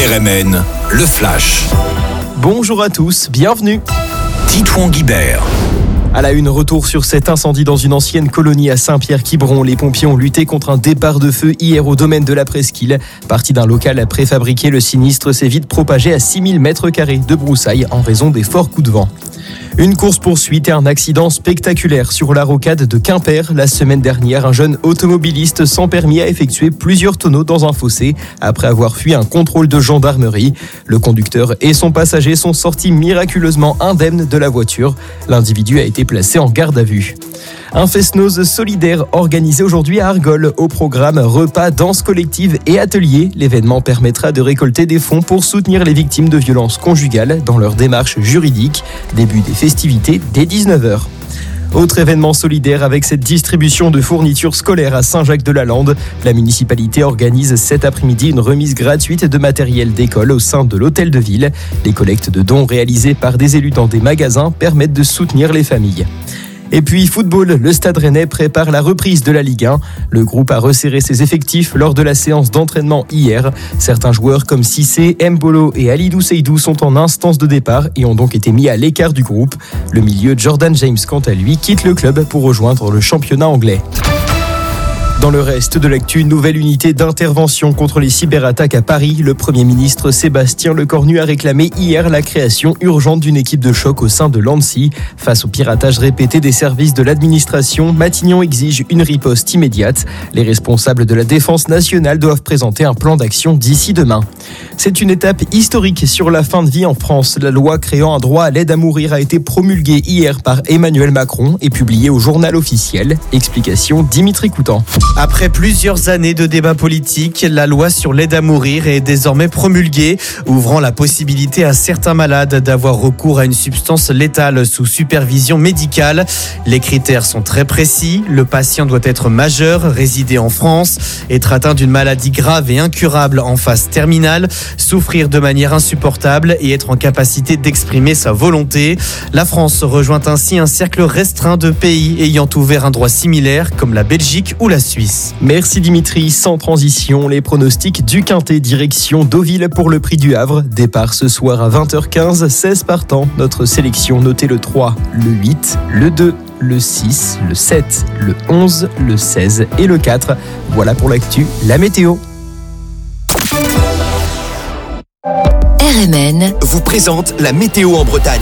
RMN, le Flash. Bonjour à tous, bienvenue. Titouan Guibert. À la une, retour sur cet incendie dans une ancienne colonie à Saint-Pierre-Quiberon. Les pompiers ont lutté contre un départ de feu hier au domaine de la Presqu'île. Parti d'un local préfabriqué, le sinistre s'est vite propagé à 6000 m² de broussailles en raison des forts coups de vent. Une course-poursuite et un accident spectaculaire sur la rocade de Quimper. La semaine dernière, un jeune automobiliste sans permis a effectué plusieurs tonneaux dans un fossé après avoir fui un contrôle de gendarmerie. Le conducteur et son passager sont sortis miraculeusement indemnes de la voiture. L'individu a été placé en garde à vue. Un fest-noz solidaire organisé aujourd'hui à Argol. Au programme repas, danse collective et ateliers. L'événement permettra de récolter des fonds pour soutenir les victimes de violences conjugales dans leur démarche juridique. Début des festivités dès 19h. Autre événement solidaire avec cette distribution de fournitures scolaires à Saint-Jacques-de-la-Lande. La municipalité organise cet après-midi une remise gratuite de matériel d'école au sein de l'hôtel de ville. Les collectes de dons réalisées par des élus dans des magasins permettent de soutenir les familles. Et puis football, le Stade Rennais prépare la reprise de la Ligue 1. Le groupe a resserré ses effectifs lors de la séance d'entraînement hier. Certains joueurs comme Cissé, Mbolo et Alidou Seydou sont en instance de départ et ont donc été mis à l'écart du groupe. Le milieu Jordan James, quant à lui, quitte le club pour rejoindre le championnat anglais. Dans le reste de l'actu, nouvelle unité d'intervention contre les cyberattaques à Paris. Le Premier ministre Sébastien Lecornu a réclamé hier la création urgente d'une équipe de choc au sein de l'ANSSI. Face au piratage répété des services de l'administration, Matignon exige une riposte immédiate. Les responsables de la défense nationale doivent présenter un plan d'action d'ici demain. C'est une étape historique sur la fin de vie en France. La loi créant un droit à l'aide à mourir a été promulguée hier par Emmanuel Macron et publiée au journal officiel. Explication Dimitri Coutan. Après plusieurs années de débats politiques, la loi sur l'aide à mourir est désormais promulguée, ouvrant la possibilité à certains malades d'avoir recours à une substance létale sous supervision médicale. Les critères sont très précis. Le patient doit être majeur, résider en France, être atteint d'une maladie grave et incurable en phase terminale, souffrir de manière insupportable et être en capacité d'exprimer sa volonté. La France rejoint ainsi un cercle restreint de pays ayant ouvert un droit similaire, comme la Belgique ou la Suisse. Merci Dimitri. Sans transition, les pronostics du Quintet direction Deauville pour le Prix du Havre. Départ ce soir à 20h15, 16 partants. Notre sélection, notez le 3, le 8, le 2, le 6, le 7, le 11, le 16 et le 4. Voilà pour l'actu, la météo. RMN vous présente la météo en Bretagne.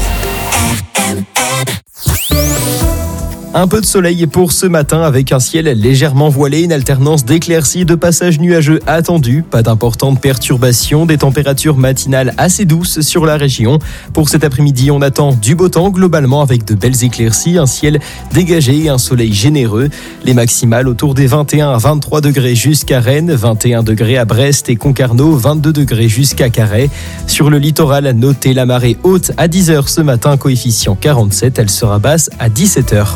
Un peu de soleil pour ce matin avec un ciel légèrement voilé, une alternance d'éclaircies et de passages nuageux attendus. Pas d'importantes perturbations, des températures matinales assez douces sur la région. Pour cet après-midi, on attend du beau temps globalement avec de belles éclaircies, un ciel dégagé et un soleil généreux. Les maximales autour des 21 à 23 degrés jusqu'à Rennes, 21 degrés à Brest et Concarneau, 22 degrés jusqu'à Carhaix. Sur le littoral, notez la marée haute à 10h ce matin, coefficient 47, elle sera basse à 17h.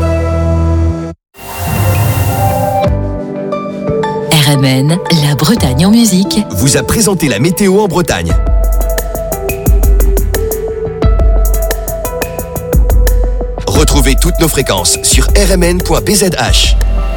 RMN, la Bretagne en musique, vous a présenté la météo en Bretagne. Retrouvez toutes nos fréquences sur rmn.bzh.